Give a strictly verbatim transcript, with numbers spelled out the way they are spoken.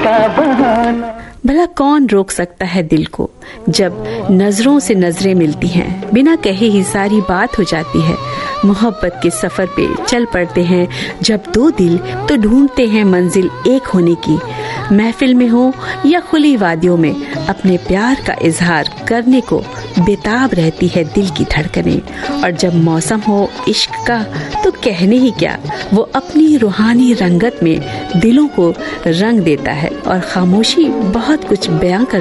भला कौन रोक सकता है दिल को जब नजरों से नजरें मिलती हैं, बिना कहे ही सारी बात हो जाती है। मोहब्बत के सफर पे चल पड़ते हैं जब दो दिल, तो ढूंढते हैं मंजिल एक होने की। महफिल में हो या खुली वादियों में, अपने प्यार का इजहार करने को बेताब रहती है दिल की धड़कनें। और जब मौसम हो इश्क का तो कहने ही क्या, वो अपनी रूहानी रंगत में दिलों को रंग देता है और खामोशी बहुत कुछ बयां कर